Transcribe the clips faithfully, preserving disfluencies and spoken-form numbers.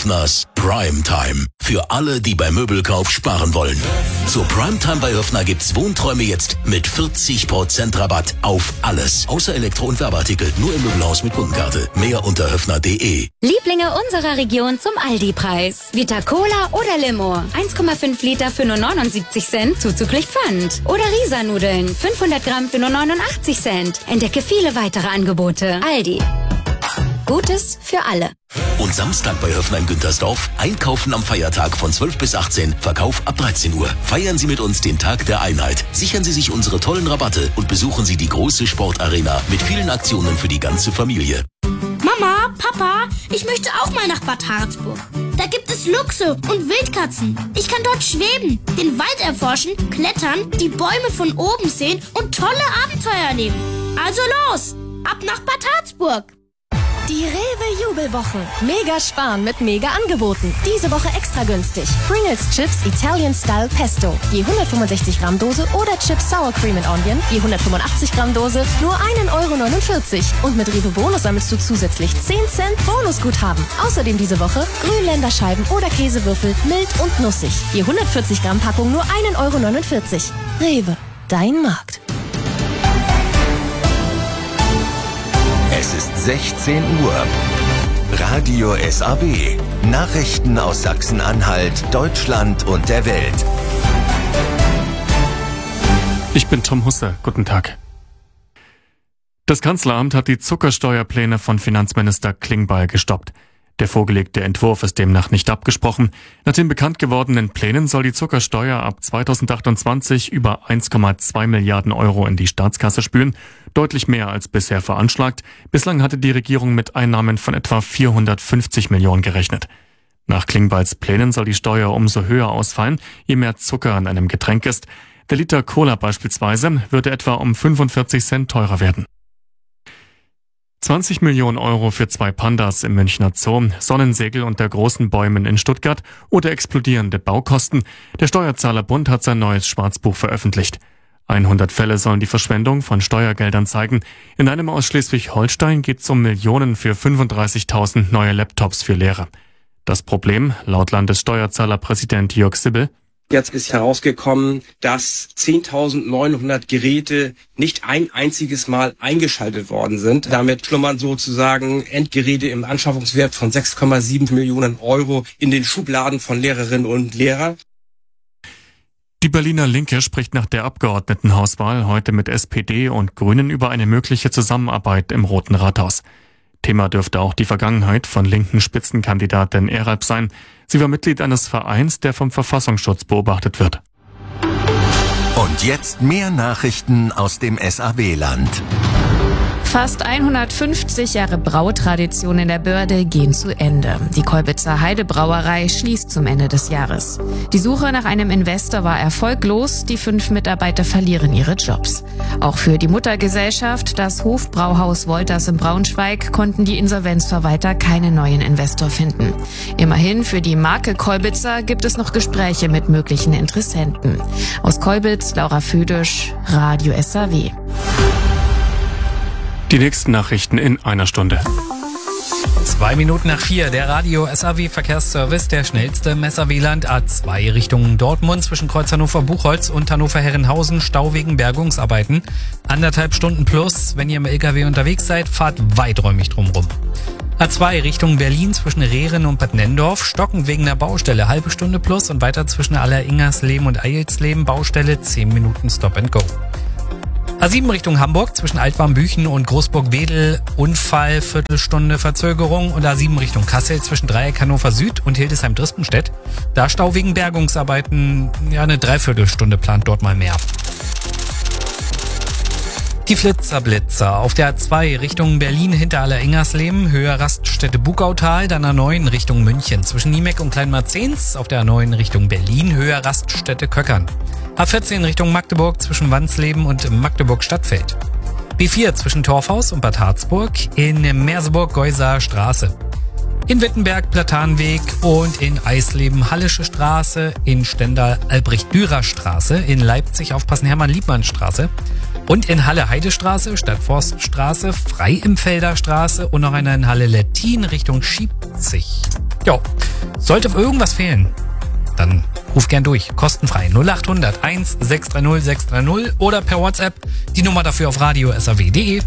Höfners Primetime. Für alle, die beim Möbelkauf sparen wollen. Zur Primetime bei Höfner gibt's Wohnträume jetzt mit vierzig Prozent Rabatt auf alles. Außer Elektro- und Werbeartikel. Nur im Möbelhaus mit Kundenkarte. Mehr unter höfner punkt de. Lieblinge unserer Region zum Aldi-Preis. Vita Cola oder Limo. eins Komma fünf Liter für nur neunundsiebzig Cent, zuzüglich Pfand. Oder Risa-Nudeln. fünfhundert Gramm für nur neunundachtzig Cent. Entdecke viele weitere Angebote. Aldi. Gutes für alle. Und Samstag bei Höfner in Güntersdorf. Einkaufen am Feiertag von zwölf bis achtzehn. Verkauf ab dreizehn Uhr. Feiern Sie mit uns den Tag der Einheit. Sichern Sie sich unsere tollen Rabatte und besuchen Sie die große Sportarena mit vielen Aktionen für die ganze Familie. Mama, Papa, ich möchte auch mal nach Bad Harzburg. Da gibt es Luchse und Wildkatzen. Ich kann dort schweben, den Wald erforschen, klettern, die Bäume von oben sehen und tolle Abenteuer erleben. Also los, ab nach Bad Harzburg. Die Rewe-Jubelwochen. Mega sparen mit Mega-Angeboten. Diese Woche extra günstig. Pringles Chips Italian Style Pesto. Je hundertfünfundsechzig Gramm Dose oder Chips Sour Cream and Onion. Je hundertfünfundachtzig Gramm Dose nur ein Euro neunundvierzig. Und mit Rewe Bonus sammelst du zusätzlich zehn Cent Bonusguthaben. Außerdem diese Woche Grünländerscheiben oder Käsewürfel mild und nussig. Je hundertvierzig Gramm Packung nur ein Euro neunundvierzig. Rewe, dein Markt. Es ist sechzehn Uhr. Radio S A W. Nachrichten aus Sachsen-Anhalt, Deutschland und der Welt. Ich bin Tom Husse. Guten Tag. Das Kanzleramt hat die Zuckersteuerpläne von Finanzminister Klingbeil gestoppt. Der vorgelegte Entwurf ist demnach nicht abgesprochen. Nach den bekannt gewordenen Plänen soll die Zuckersteuer ab zweitausendachtundzwanzig über eins Komma zwei Milliarden Euro in die Staatskasse spülen, deutlich mehr als bisher veranschlagt. Bislang hatte die Regierung mit Einnahmen von etwa vierhundertfünfzig Millionen gerechnet. Nach Klingbeils Plänen soll die Steuer umso höher ausfallen, je mehr Zucker in einem Getränk ist. Der Liter Cola beispielsweise würde etwa um fünfundvierzig Cent teurer werden. zwanzig Millionen Euro für zwei Pandas im Münchner Zoo, Sonnensegel unter großen Bäumen in Stuttgart oder explodierende Baukosten. Der Steuerzahlerbund hat sein neues Schwarzbuch veröffentlicht. hundert Fälle sollen die Verschwendung von Steuergeldern zeigen. In einem aus Schleswig-Holstein geht es um Millionen für fünfunddreißigtausend neue Laptops für Lehrer. Das Problem, laut Landessteuerzahlerpräsident Jörg Sibbel: Jetzt ist herausgekommen, dass zehntausendneunhundert Geräte nicht ein einziges Mal eingeschaltet worden sind. Damit schlummern sozusagen Endgeräte im Anschaffungswert von sechs Komma sieben Millionen Euro in den Schubladen von Lehrerinnen und Lehrern. Die Berliner Linke spricht nach der Abgeordnetenhauswahl heute mit S P D und Grünen über eine mögliche Zusammenarbeit im Roten Rathaus. Thema dürfte auch die Vergangenheit von linken Spitzenkandidatin Eralp sein. Sie war Mitglied eines Vereins, der vom Verfassungsschutz beobachtet wird. Und jetzt mehr Nachrichten aus dem S A W-Land. Fast hundertfünfzig Jahre Brautradition in der Börde gehen zu Ende. Die Kolbitzer Heidebrauerei schließt zum Ende des Jahres. Die Suche nach einem Investor war erfolglos. Die fünf Mitarbeiter verlieren ihre Jobs. Auch für die Muttergesellschaft, das Hofbrauhaus Wolters in Braunschweig, konnten die Insolvenzverwalter keinen neuen Investor finden. Immerhin für die Marke Kolbitzer gibt es noch Gespräche mit möglichen Interessenten. Aus Kolbitz, Laura Födisch, Radio S A W. Die nächsten Nachrichten in einer Stunde. Zwei Minuten nach vier, der Radio S A W Verkehrsservice, der schnellste im S A W-Land. A zwei Richtung Dortmund zwischen Kreuz Hannover-Buchholz und Hannover-Herrenhausen, Stau wegen Bergungsarbeiten. Anderthalb Stunden plus, wenn ihr im L K W unterwegs seid, fahrt weiträumig drumrum. A zwei Richtung Berlin zwischen Rehren und Bad Nennendorf, stockend wegen der Baustelle, halbe Stunde plus und weiter zwischen Alleringersleben und Eilsleben, Baustelle, zehn Minuten Stop and Go. A sieben Richtung Hamburg zwischen Altwarmbüchen und Großburg-Wedel, Unfall, Viertelstunde Verzögerung. Und A sieben Richtung Kassel zwischen Dreieck Hannover Süd und Hildesheim-Drispenstedt. Da Stau wegen Bergungsarbeiten, ja, eine Dreiviertelstunde plant dort mal mehr. Die Flitzerblitzer auf der A zwei Richtung Berlin hinter Alleringersleben, Höhe Raststätte Bugautal, dann A neun Richtung München zwischen Niemeck und Kleinmarzens, auf der A neun Richtung Berlin, Höhe Raststätte Köckern. A vierzehn Richtung Magdeburg zwischen Wansleben und Magdeburg-Stadtfeld. B vier zwischen Torfhaus und Bad Harzburg, in Merseburg-Geuser Straße. In Wittenberg Platanweg und in Eisleben Hallische Straße, in Stendal Albrecht-Dürer Straße, in Leipzig aufpassen Hermann-Liebmann Straße und in Halle Heidestraße, Stadtforststraße, Freiimfelder Straße und noch einer in Halle Lettin Richtung Schiebzig. Jo, sollte irgendwas fehlen, dann ruf gern durch. Kostenfrei null acht hundert eins sechs drei null sechs drei null oder per WhatsApp. Die Nummer dafür auf radio s a w punkt de.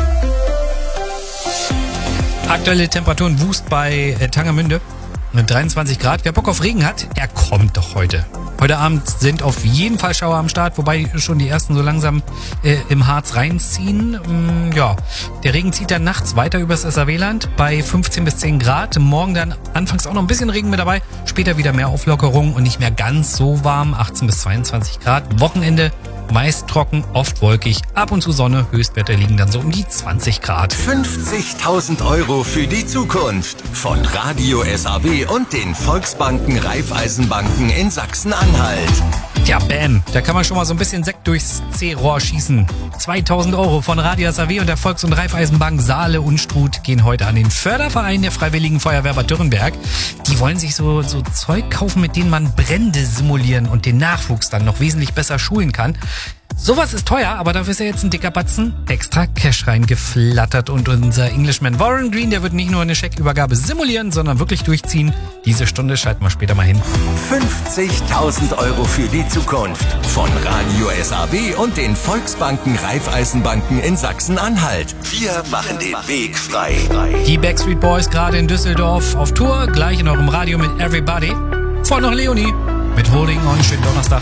Aktuelle Temperaturen Wust bei äh, Tangermünde. dreiundzwanzig Grad. Wer Bock auf Regen hat, er kommt doch heute. Heute Abend sind auf jeden Fall Schauer am Start, wobei schon die ersten so langsam äh, im Harz reinziehen. Mm, ja, der Regen zieht dann nachts weiter übers S A W-Land bei fünfzehn bis zehn Grad. Morgen dann anfangs auch noch ein bisschen Regen mit dabei, später wieder mehr Auflockerung und nicht mehr ganz so warm, achtzehn bis zweiundzwanzig Grad. Wochenende meist trocken, oft wolkig, ab und zu Sonne, Höchstwerte liegen dann so um die zwanzig Grad. fünfzigtausend Euro für die Zukunft von Radio S A W und den Volksbanken Raiffeisenbanken in Sachsen-Anhalt. Ja, bam, da kann man schon mal so ein bisschen Sekt durchs C-Rohr schießen. zweitausend Euro von Radio S A W und der Volks- und Raiffeisenbank Saale Unstrut gehen heute an den Förderverein der Freiwilligen Feuerwehr Bad Dürrenberg. Die wollen sich so, so Zeug kaufen, mit denen man Brände simulieren und den Nachwuchs dann noch wesentlich besser schulen kann. Sowas ist teuer, aber dafür ist ja jetzt ein dicker Batzen extra Cash reingeflattert und unser Englishman Warren Green, der wird nicht nur eine Scheckübergabe simulieren, sondern wirklich durchziehen. Diese Stunde schalten wir später mal hin. fünfzigtausend Euro für die Zukunft von Radio S A W und den Volksbanken Raiffeisenbanken in Sachsen-Anhalt. Wir machen den Weg frei. Die Backstreet Boys gerade in Düsseldorf auf Tour, gleich in eurem Radio mit Everybody. Vorher noch Leonie mit Holding On. Schönen Donnerstag.